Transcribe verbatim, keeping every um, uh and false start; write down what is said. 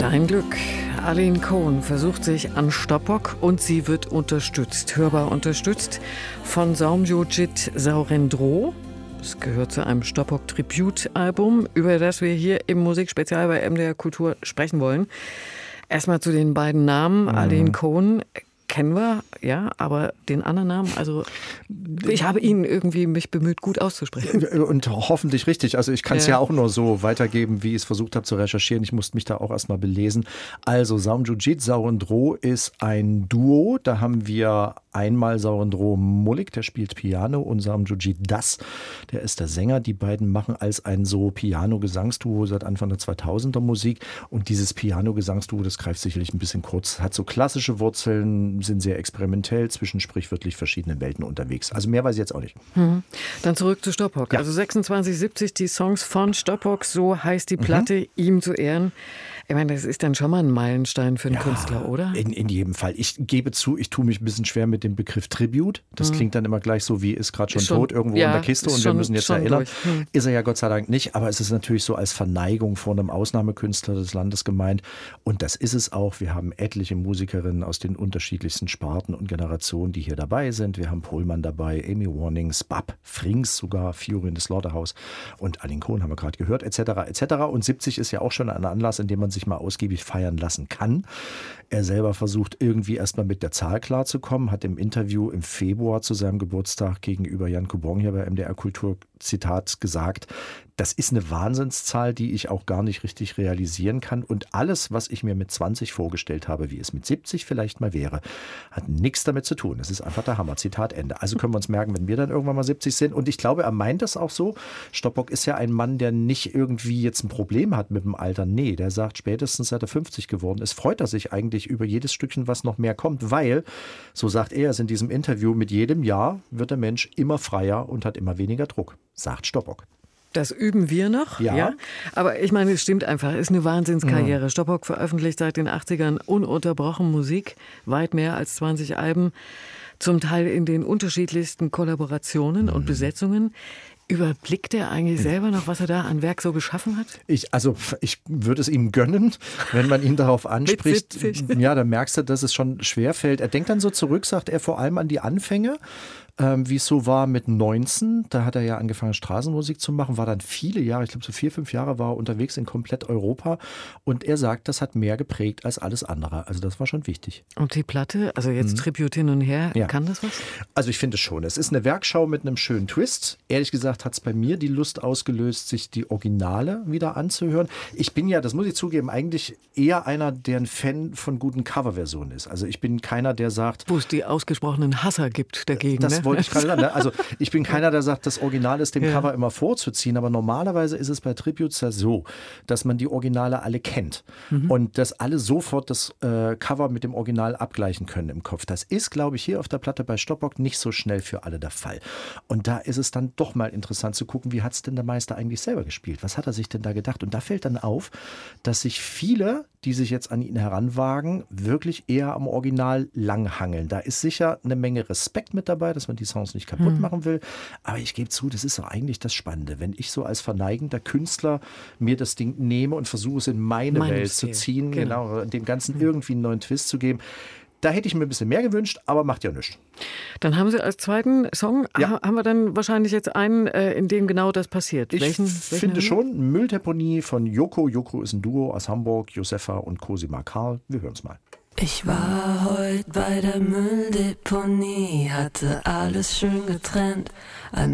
Ein Glück. Aline Cohen versucht sich an Stoppock und sie wird unterstützt, hörbar unterstützt von Saumjojit Saurendro. Es gehört zu einem Stoppock-Tribute-Album, über das wir hier im Musikspezial bei M D R Kultur sprechen wollen. Erstmal zu den beiden Namen. Mhm. Aline Cohen kennen wir, ja, aber den anderen Namen, also ich habe ihn irgendwie mich bemüht, gut auszusprechen. Und hoffentlich richtig. Also ich kann es ja. ja auch nur so weitergeben, wie ich es versucht habe zu recherchieren. Ich musste mich da auch erstmal belesen. Also Saumjojit Saurendro ist ein Duo. Da haben wir einmal Saurendro Mullik, der spielt Piano, und Saumjojit Das, der ist der Sänger. Die beiden machen als ein so Piano-Gesangsduo seit Anfang der zweitausender Musik. Und dieses Piano-Gesangsduo, das greift sicherlich ein bisschen kurz, hat so klassische Wurzeln, sind sehr experimentell zwischen sprichwörtlich verschiedenen Welten unterwegs. Also mehr weiß ich jetzt auch nicht. Hm. Dann zurück zu Stoppock. Ja. Also sechsundzwanzig siebzig, die Songs von Stoppock, so heißt die Platte, mhm. ihm zu Ehren. Ich meine, das ist dann schon mal ein Meilenstein für einen ja, Künstler, oder? In, in jedem Fall. Ich gebe zu, ich tue mich ein bisschen schwer mit dem Begriff Tribute. Das hm. klingt dann immer gleich so wie, ist gerade schon, schon tot irgendwo ja, in der Kiste und schon, wir müssen jetzt erinnern. Hm. Ist er ja Gott sei Dank nicht, aber es ist natürlich so als Verneigung vor einem Ausnahmekünstler des Landes gemeint. Und das ist es auch. Wir haben etliche Musikerinnen aus den unterschiedlichsten Sparten und Generationen, die hier dabei sind. Wir haben Pohlmann dabei, Amy Warnings, Bab, Frings sogar, Fury in the Slaughterhouse und Aline Cohen haben wir gerade gehört, et cetera et cetera. Und siebzig ist ja auch schon ein Anlass, in dem man sich mal ausgiebig feiern lassen kann. Er selber versucht irgendwie erstmal mit der Zahl klarzukommen, hat im Interview im Februar zu seinem Geburtstag gegenüber Jan Kubong hier bei M D R Kultur, Zitat, gesagt, das ist eine Wahnsinnszahl, die ich auch gar nicht richtig realisieren kann. Und alles, was ich mir mit zwanzig vorgestellt habe, wie es mit siebzig vielleicht mal wäre, hat nichts damit zu tun. Es ist einfach der Hammer. Zitat Ende. Also können wir uns merken, wenn wir dann irgendwann mal siebzig sind. Und ich glaube, er meint das auch so. Stoppock ist ja ein Mann, der nicht irgendwie jetzt ein Problem hat mit dem Alter. Nee, der sagt, spätestens seit er fünfzig geworden ist, freut er sich eigentlich über jedes Stückchen, was noch mehr kommt. Weil, so sagt er es in diesem Interview, mit jedem Jahr wird der Mensch immer freier und hat immer weniger Druck, sagt Stoppock. Das üben wir noch, ja. ja. Aber ich meine, es stimmt einfach, es ist eine Wahnsinnskarriere. Mhm. Stoppock veröffentlicht seit den achtzigern ununterbrochen Musik, weit mehr als zwanzig Alben, zum Teil in den unterschiedlichsten Kollaborationen mhm. und Besetzungen. Überblickt er eigentlich selber noch, was er da an Werk so geschaffen hat? Ich, also ich würde es ihm gönnen, wenn man ihn darauf anspricht. Ja, dann merkst du, dass es schon schwerfällt. Er denkt dann so zurück, sagt er, vor allem an die Anfänge, ähm, wie es so war mit neunzehn. Da hat er ja angefangen, Straßenmusik zu machen, war dann viele Jahre, ich glaube so vier, fünf Jahre war er unterwegs in komplett Europa. Und er sagt, das hat mehr geprägt als alles andere. Also das war schon wichtig. Und die Platte, also jetzt mhm. Tribute hin und her, ja. kann das was? Also ich finde es schon. Es ist eine Werkschau mit einem schönen Twist. Ehrlich gesagt hat es bei mir die Lust ausgelöst, sich die Originale wieder anzuhören. Ich bin ja, das muss ich zugeben, eigentlich eher einer, der ein Fan von guten Coverversionen ist. Also ich bin keiner, der sagt... Wo es die ausgesprochenen Hasser gibt dagegen. Das ne? wollte ich gerade sagen. Ne? Also ich bin keiner, der sagt, das Original ist dem ja. Cover immer vorzuziehen. Aber normalerweise ist es bei Tributes ja so, dass man die Originale alle kennt. Mhm. Und dass alle sofort das äh, Cover mit dem Original abgleichen können im Kopf. Das ist, glaube ich, hier auf der Platte bei Stoppock nicht so schnell für alle der Fall. Und da ist es dann doch mal interessant zu gucken, wie hat es denn der Meister eigentlich selber gespielt? Was hat er sich denn da gedacht? Und da fällt dann auf, dass sich viele, die sich jetzt an ihn heranwagen, wirklich eher am Original langhangeln. Da ist sicher eine Menge Respekt mit dabei, dass man die Songs nicht kaputt hm. machen will. Aber ich gebe zu, das ist doch eigentlich das Spannende. Wenn ich so als verneigender Künstler mir das Ding nehme und versuche es in meine, meine Welt Stil. zu ziehen, genau. genau, dem Ganzen hm. irgendwie einen neuen Twist zu geben, da hätte ich mir ein bisschen mehr gewünscht, aber macht ja nichts. Dann haben Sie als zweiten Song, ja. haben wir dann wahrscheinlich jetzt einen, in dem genau das passiert. Ich welchen, finde welchen schon, Mülldeponie von Joko. Joko ist ein Duo aus Hamburg, Josefa und Cosima Karl. Wir hören es mal. Ich war heute bei der Mülldeponie, hatte alles schön getrennt. Ein